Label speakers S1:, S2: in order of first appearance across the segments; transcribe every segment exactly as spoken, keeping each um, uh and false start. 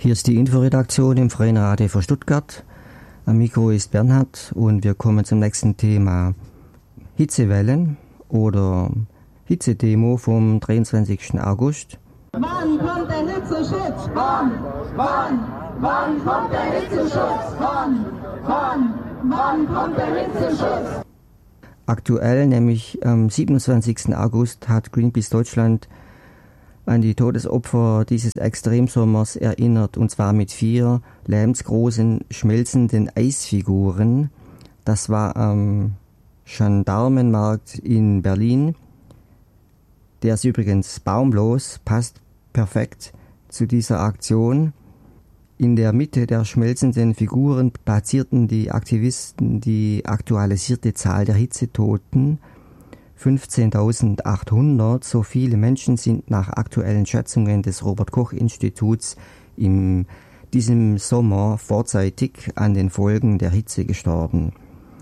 S1: Hier ist die Inforedaktion im Freien Radio für Stuttgart. Am Mikro ist Bernhard und wir kommen zum nächsten Thema. Hitzewellen oder Hitzedemo vom dreiundzwanzigsten August.
S2: Wann kommt der Hitzeschutz? Wann? Wann? Wann kommt der Hitzeschutz? Wann? Wann? Wann kommt der Hitzeschutz?
S1: Aktuell, nämlich am siebenundzwanzigsten August, hat Greenpeace Deutschland an die Todesopfer dieses Extremsommers erinnert, und zwar mit vier lebensgroßen schmelzenden Eisfiguren. Das war am Gendarmenmarkt in Berlin. Der ist übrigens baumlos, passt perfekt zu dieser Aktion. In der Mitte der schmelzenden Figuren platzierten die Aktivisten die aktualisierte Zahl der Hitzetoten. fünfzehntausendachthundert, so viele Menschen sind nach aktuellen Schätzungen des Robert-Koch-Instituts in diesem Sommer vorzeitig an den Folgen der Hitze gestorben.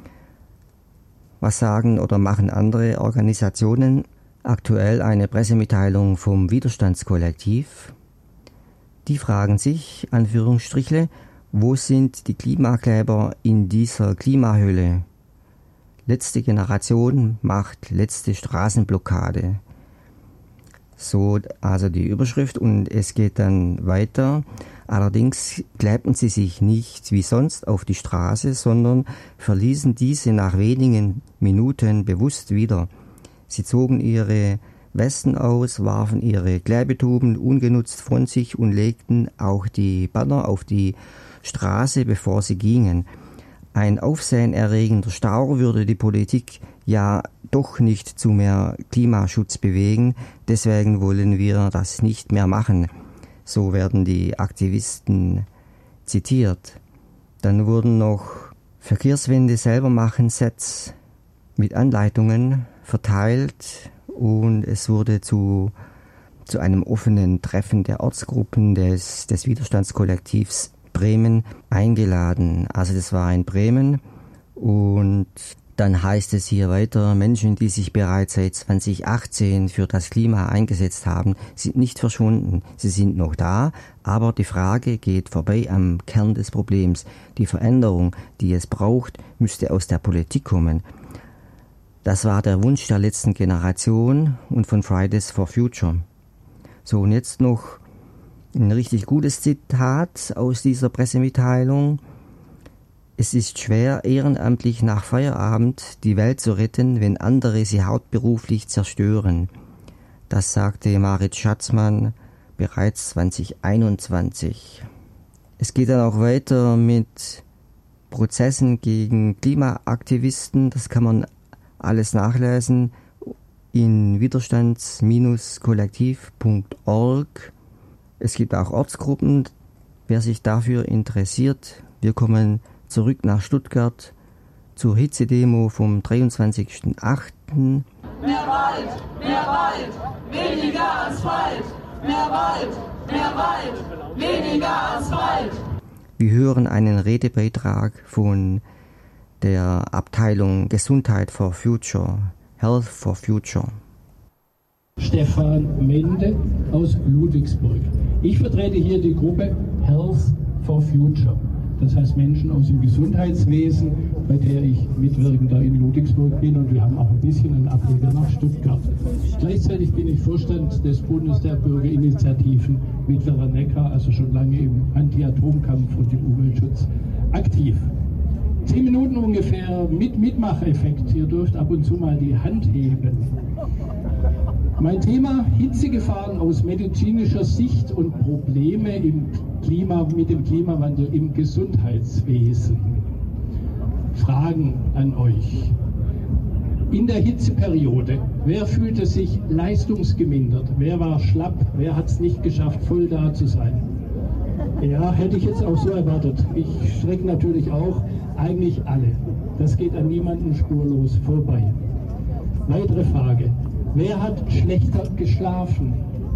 S1: Was sagen oder machen andere Organisationen? Aktuell eine Pressemitteilung vom Widerstandskollektiv. Die fragen sich, Anführungsstrichle, wo sind die Klimakleber in dieser Klimahölle? Letzte Generation macht letzte Straßenblockade. So also die Überschrift, und es geht dann weiter. Allerdings klebten sie sich nicht wie sonst auf die Straße, sondern verließen diese nach wenigen Minuten bewusst wieder. Sie zogen ihre Westen aus, warfen ihre Klebetuben ungenutzt von sich und legten auch die Banner auf die Straße, bevor sie gingen. Ein aufsehenerregender Stau würde die Politik ja doch nicht zu mehr Klimaschutz bewegen, deswegen wollen wir das nicht mehr machen. So werden die Aktivisten zitiert. Dann wurden noch Verkehrswende selber machen Sets mit Anleitungen verteilt, und es wurde zu, zu einem offenen Treffen der Ortsgruppen des, des Widerstandskollektivs Bremen eingeladen. Also das war in Bremen, und dann heißt es hier weiter, Menschen, die sich bereits seit zweitausendachtzehn für das Klima eingesetzt haben, sind nicht verschwunden. Sie sind noch da, aber die Frage geht vorbei am Kern des Problems. Die Veränderung, die es braucht, müsste aus der Politik kommen. Das war der Wunsch der letzten Generation und von Fridays for Future. So, und jetzt noch ein richtig gutes Zitat aus dieser Pressemitteilung. Es ist schwer, ehrenamtlich nach Feierabend die Welt zu retten, wenn andere sie hauptberuflich zerstören. Das sagte Marit Schatzmann bereits zweitausendeinundzwanzig. Es geht dann auch weiter mit Prozessen gegen Klimaaktivisten. Das kann man alles nachlesen in widerstands kollektiv punkt org. Es gibt auch Ortsgruppen, wer sich dafür interessiert. Wir kommen zurück nach Stuttgart zur Hitzedemo vom dreiundzwanzigsten achten
S2: Mehr Wald, mehr Wald, weniger Asphalt. Mehr Wald, mehr Wald, weniger Asphalt.
S1: Wir hören einen Redebeitrag von der Abteilung Gesundheit for Future, Health for Future.
S3: Stefan Mende aus Ludwigsburg. Ich vertrete hier die Gruppe Health for Future. Das heißt Menschen aus dem Gesundheitswesen, bei der ich Mitwirkender in Ludwigsburg bin, und wir haben auch ein bisschen einen Ableger nach Stuttgart. Gleichzeitig bin ich Vorstand des Bundes der Bürgerinitiativen Mittlerer Neckar, also schon lange im Anti-Atomkampf und im Umweltschutz aktiv. Zehn Minuten ungefähr mit Mitmacheffekt. Ihr dürft ab und zu mal die Hand heben. Mein Thema: Hitzegefahren aus medizinischer Sicht und Probleme im Klima, mit dem Klimawandel im Gesundheitswesen. Fragen an euch. In der Hitzeperiode, wer fühlte sich leistungsgemindert? Wer war schlapp? Wer hat es nicht geschafft, voll da zu sein? Ja, hätte ich jetzt auch so erwartet. Ich schrecke natürlich auch. Eigentlich alle. Das geht an niemanden spurlos vorbei. Weitere Frage. Wer hat schlechter geschlafen?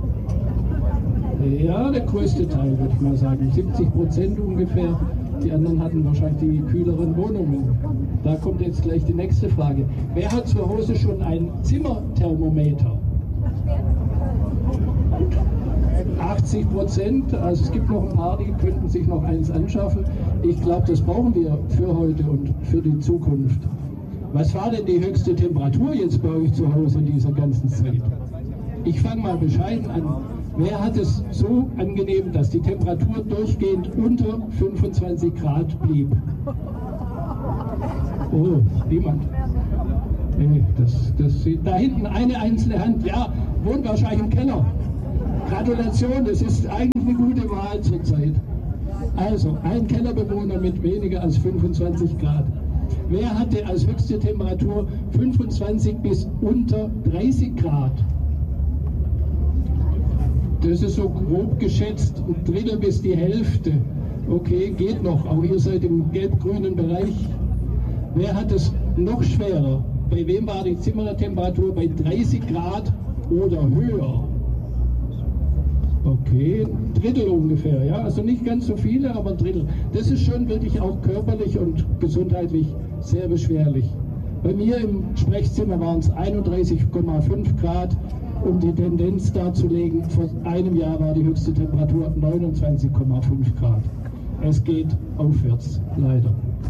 S3: Ja, der größte Teil, würde ich mal sagen. siebzig Prozent ungefähr. Die anderen hatten wahrscheinlich die kühleren Wohnungen. Da kommt jetzt gleich die nächste Frage. Wer hat zu Hause schon ein Zimmerthermometer? achtzig Prozent, also es gibt noch ein paar, die könnten sich noch eins anschaffen. Ich glaube, das brauchen wir für heute und für die Zukunft. Was war denn die höchste Temperatur jetzt bei euch zu Hause in dieser ganzen Zeit? Ich fange mal bescheiden an. Wer hat es so angenehm, dass die Temperatur durchgehend unter fünfundzwanzig Grad blieb? Oh, niemand. Nee, das, das, da hinten eine einzelne Hand. Ja, wohnt wahrscheinlich im Keller. Gratulation, das ist eigentlich eine gute Wahl zurzeit. Also, ein Kellerbewohner mit weniger als fünfundzwanzig Grad. Wer hatte als höchste Temperatur fünfundzwanzig bis unter dreißig Grad? Das ist so grob geschätzt, ein Drittel bis die Hälfte. Okay, geht noch, auch ihr seid im gelb-grünen Bereich. Wer hat es noch schwerer? Bei wem war die Zimmertemperatur bei dreißig Grad oder höher? Okay, ein Drittel ungefähr, ja, also nicht ganz so viele, aber ein Drittel. Das ist schon wirklich auch körperlich und gesundheitlich sehr beschwerlich. Bei mir im Sprechzimmer waren es einunddreißig Komma fünf Grad, um die Tendenz darzulegen, vor einem Jahr war die höchste Temperatur neunundzwanzig Komma fünf Grad. Es geht aufwärts, leider.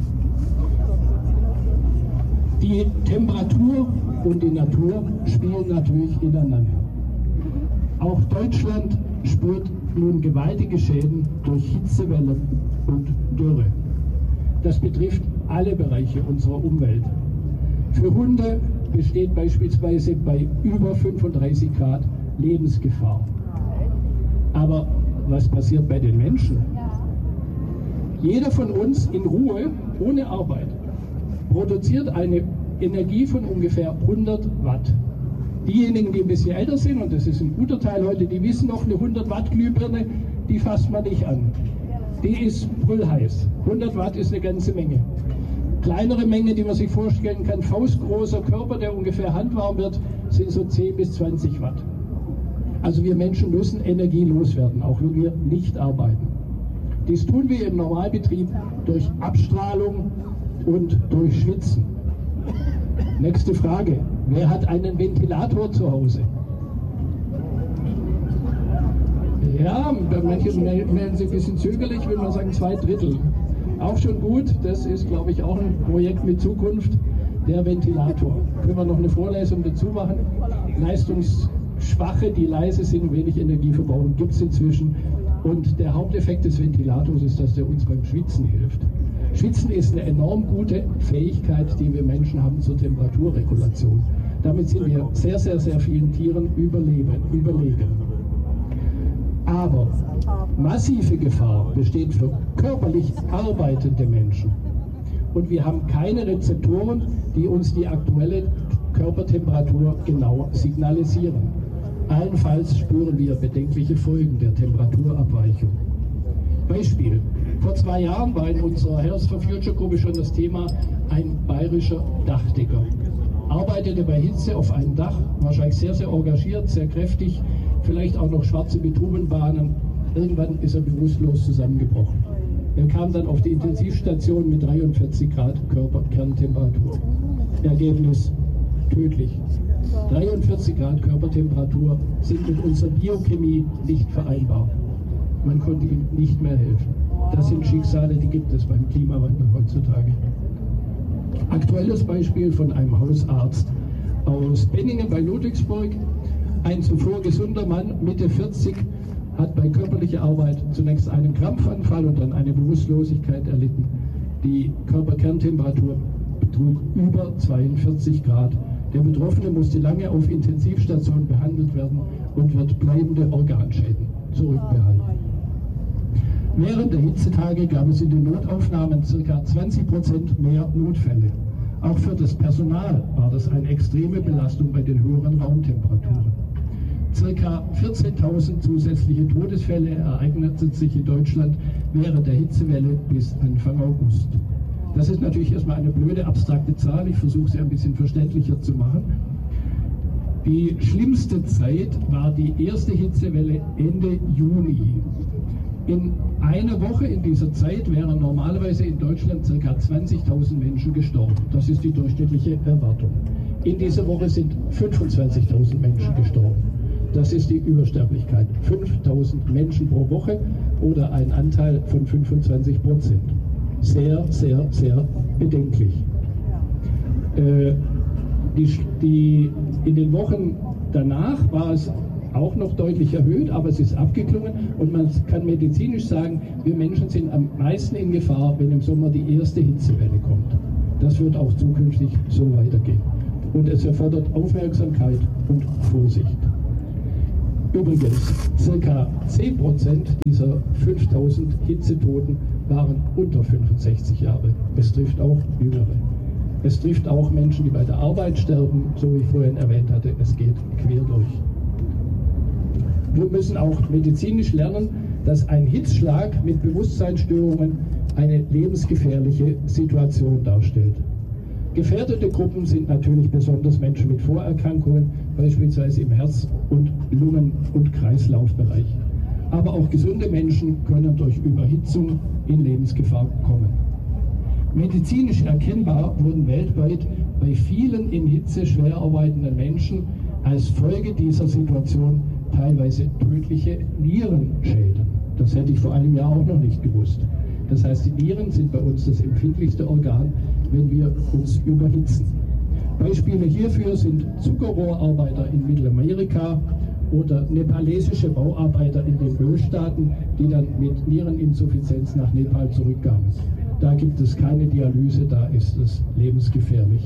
S3: Die Temperatur und die Natur spielen natürlich ineinander. Auch Deutschland spürt nun gewaltige Schäden durch Hitzewelle und Dürre. Das betrifft alle Bereiche unserer Umwelt. Für Hunde besteht beispielsweise bei über fünfunddreißig Grad Lebensgefahr. Aber was passiert bei den Menschen? Jeder von uns in Ruhe, ohne Arbeit, produziert eine Energie von ungefähr hundert Watt. Diejenigen, die ein bisschen älter sind, und das ist ein guter Teil heute, die wissen noch, eine hundert Watt Glühbirne, die fasst man nicht an. Die ist brüllheiß. hundert Watt ist eine ganze Menge. Kleinere Menge, die man sich vorstellen kann, faustgroßer Körper, der ungefähr handwarm wird, sind so zehn bis zwanzig Watt. Also wir Menschen müssen Energie loswerden, auch wenn wir nicht arbeiten. Dies tun wir im Normalbetrieb durch Abstrahlung und durch Schwitzen. Nächste Frage. Wer hat einen Ventilator zu Hause? Ja, manche melden sich ein bisschen zögerlich, will man sagen zwei Drittel. Auch schon gut, das ist, glaube ich, auch ein Projekt mit Zukunft, der Ventilator. Können wir noch eine Vorlesung dazu machen? Leistungsschwache, die leise sind und wenig Energie verbrauchen, gibt es inzwischen. Und der Haupteffekt des Ventilators ist, dass der uns beim Schwitzen hilft. Schwitzen ist eine enorm gute Fähigkeit, die wir Menschen haben zur Temperaturregulation. Damit sind wir sehr, sehr, sehr vielen Tieren überleben, überlegen. Aber massive Gefahr besteht für körperlich arbeitende Menschen. Und wir haben keine Rezeptoren, die uns die aktuelle Körpertemperatur genau signalisieren. Allenfalls spüren wir bedenkliche Folgen der Temperaturabweichung. Beispiel. Vor zwei Jahren war in unserer Health for Future Gruppe schon das Thema ein bayerischer Dachdecker. Arbeitete bei Hitze auf einem Dach, wahrscheinlich sehr, sehr engagiert, sehr kräftig, vielleicht auch noch schwarze Bitumenbahnen. Irgendwann ist er bewusstlos zusammengebrochen. Er kam dann auf die Intensivstation mit dreiundvierzig Grad Körperkerntemperatur. Ergebnis tödlich. dreiundvierzig Grad Körpertemperatur sind mit unserer Biochemie nicht vereinbar. Man konnte ihm nicht mehr helfen. Das sind Schicksale, die gibt es beim Klimawandel heutzutage. Aktuelles Beispiel von einem Hausarzt aus Benningen bei Ludwigsburg. Ein zuvor gesunder Mann, Mitte vierzig, hat bei körperlicher Arbeit zunächst einen Krampfanfall und dann eine Bewusstlosigkeit erlitten. Die Körperkerntemperatur betrug über zweiundvierzig Grad. Der Betroffene musste lange auf Intensivstation behandelt werden und wird bleibende Organschäden zurückbehalten. Während der Hitzetage gab es in den Notaufnahmen ca. zwanzig Prozent mehr Notfälle. Auch für das Personal war das eine extreme Belastung bei den höheren Raumtemperaturen. Circa vierzehntausend zusätzliche Todesfälle ereigneten sich in Deutschland während der Hitzewelle bis Anfang August. Das ist natürlich erstmal eine blöde, abstrakte Zahl. Ich versuche sie ein bisschen verständlicher zu machen. Die schlimmste Zeit war die erste Hitzewelle Ende Juni. In einer Woche in dieser Zeit wären normalerweise in Deutschland ca. zwanzigtausend Menschen gestorben. Das ist die durchschnittliche Erwartung. In dieser Woche sind fünfundzwanzigtausend Menschen gestorben. Das ist die Übersterblichkeit. fünftausend Menschen pro Woche oder ein Anteil von fünfundzwanzig Prozent. Sehr, sehr, sehr bedenklich. Äh, die, die, in den Wochen danach war es auch noch deutlich erhöht, aber es ist abgeklungen und man kann medizinisch sagen, wir Menschen sind am meisten in Gefahr, wenn im Sommer die erste Hitzewelle kommt. Das wird auch zukünftig so weitergehen. Und es erfordert Aufmerksamkeit und Vorsicht. Übrigens, circa zehn Prozent dieser fünftausend Hitzetoten waren unter fünfundsechzig Jahre. Es trifft auch Jüngere. Es trifft auch Menschen, die bei der Arbeit sterben, so wie ich vorhin erwähnt hatte. Es geht quer durch. Wir müssen auch medizinisch lernen, dass ein Hitzschlag mit Bewusstseinsstörungen eine lebensgefährliche Situation darstellt. Gefährdete Gruppen sind natürlich besonders Menschen mit Vorerkrankungen, beispielsweise im Herz- und Lungen- und Kreislaufbereich. Aber auch gesunde Menschen können durch Überhitzung in Lebensgefahr kommen. Medizinisch erkennbar wurden weltweit bei vielen in Hitze schwer arbeitenden Menschen als Folge dieser Situation teilweise tödliche Nierenschäden. Das hätte ich vor einem Jahr auch noch nicht gewusst. Das heißt, die Nieren sind bei uns das empfindlichste Organ, wenn wir uns überhitzen. Beispiele hierfür sind Zuckerrohrarbeiter in Mittelamerika oder nepalesische Bauarbeiter in den Ölstaaten, die dann mit Niereninsuffizienz nach Nepal zurückkamen. Da gibt es keine Dialyse, da ist es lebensgefährlich.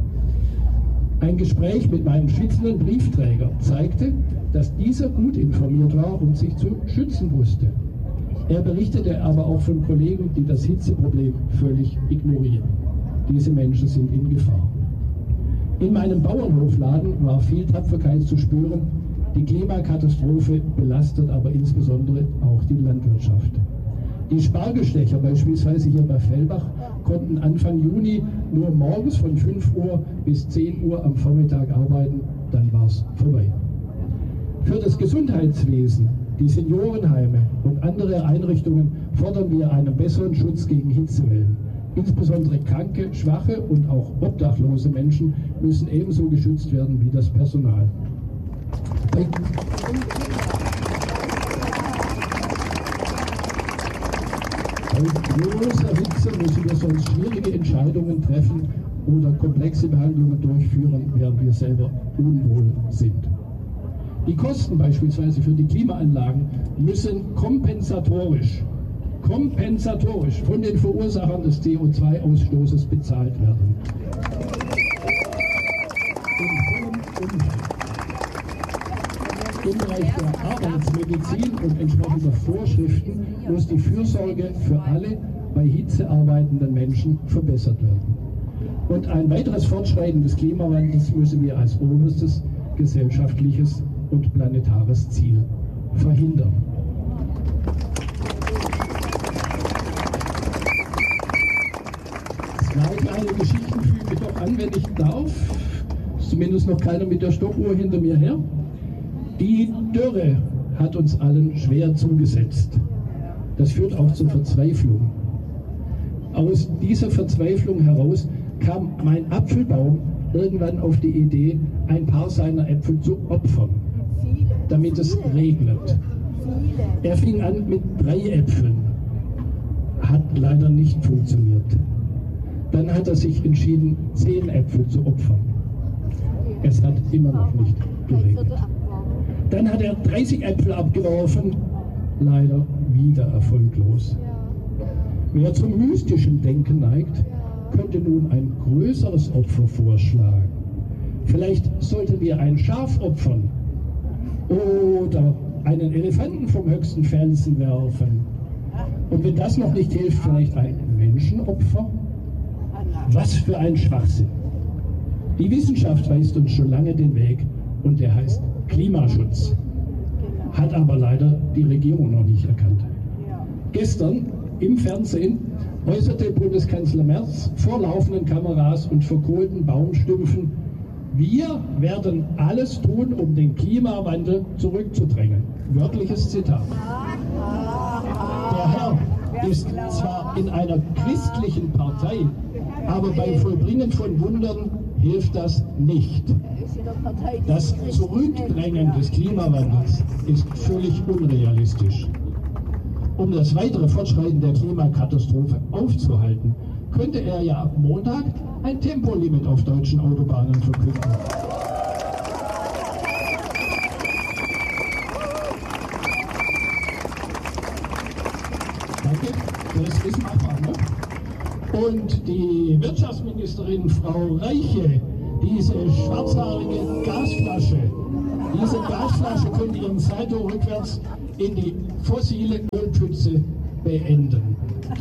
S3: Ein Gespräch mit meinem schwitzenden Briefträger zeigte, dass dieser gut informiert war und sich zu schützen wusste. Er berichtete aber auch von Kollegen, die das Hitzeproblem völlig ignorieren. Diese Menschen sind in Gefahr. In meinem Bauernhofladen war viel Tapferkeit zu spüren. Die Klimakatastrophe belastet aber insbesondere auch die Landwirtschaft. Die Spargelstecher beispielsweise hier bei Fellbach konnten Anfang Juni nur morgens von fünf Uhr bis zehn Uhr am Vormittag arbeiten, dann war es vorbei. Für das Gesundheitswesen, die Seniorenheime und andere Einrichtungen fordern wir einen besseren Schutz gegen Hitzewellen. Insbesondere kranke, schwache und auch obdachlose Menschen müssen ebenso geschützt werden wie das Personal. Bei Bei großer Hitze müssen wir sonst schwierige Entscheidungen treffen oder komplexe Behandlungen durchführen, während wir selber unwohl sind. Die Kosten beispielsweise für die Klimaanlagen müssen kompensatorisch, kompensatorisch von den Verursachern des C O zwei Ausstoßes bezahlt werden. In vollem Umfang. Im Bereich der Arbeitsmedizin und entsprechender Vorschriften muss die Fürsorge für alle bei Hitze arbeitenden Menschen verbessert werden. Und ein weiteres Fortschreiten des Klimawandels müssen wir als oberstes gesellschaftliches und planetares Ziel verhindern. Zwei kleine Geschichten füge ich noch an, wenn ich darf. Ist zumindest noch keiner mit der Stoppuhr hinter mir her. Die Dürre hat uns allen schwer zugesetzt. Das führt auch zur Verzweiflung. Aus dieser Verzweiflung heraus kam mein Apfelbaum irgendwann auf die Idee, ein paar seiner Äpfel zu opfern, damit es regnet. Er fing an mit drei Äpfeln, hat leider nicht funktioniert. Dann hat er sich entschieden, zehn Äpfel zu opfern. Es hat immer noch nicht geregnet. Dann hat er dreißig Äpfel abgeworfen, leider wieder erfolglos. Wer zum mystischen Denken neigt, könnte nun ein größeres Opfer vorschlagen. Vielleicht sollten wir ein Schaf opfern oder einen Elefanten vom höchsten Felsen werfen. Und wenn das noch nicht hilft, vielleicht ein Menschenopfer? Was für ein Schwachsinn. Die Wissenschaft weist uns schon lange den Weg und der heißt Klimaschutz. Hat aber leider die Regierung noch nicht erkannt. Gestern im Fernsehen äußerte Bundeskanzler Merz vor laufenden Kameras und verkohlten Baumstümpfen: Wir werden alles tun, um den Klimawandel zurückzudrängen. Wörtliches Zitat. Der Herr ist zwar in einer christlichen Partei, aber beim Vollbringen von Wundern hilft das nicht. Das Zurückdrängen des Klimawandels ist völlig unrealistisch. Um das weitere Fortschreiten der Klimakatastrophe aufzuhalten, könnte er ja ab Montag ein Tempolimit auf deutschen Autobahnen verkünden. Danke, das ist machbar, ne? Und die Wirtschaftsministerin Frau Reiche, diese schwarzhaarige Gasflasche, diese Gasflasche könnte ihren Salto rückwärts in die fossile Ölpfütze beenden.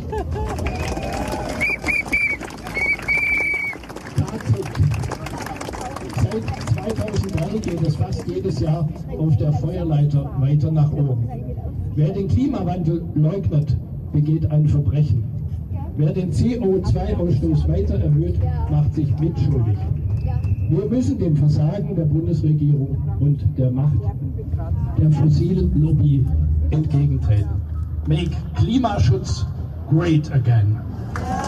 S3: Seit zweitausenddrei geht es fast jedes Jahr auf der Feuerleiter weiter nach oben. Wer den Klimawandel leugnet, begeht ein Verbrechen. Wer den C O zwei Ausstoß weiter erhöht, macht sich mitschuldig. Wir müssen dem Versagen der Bundesregierung und der Macht der Fossillobby entgegentreten. Make Klimaschutz great again.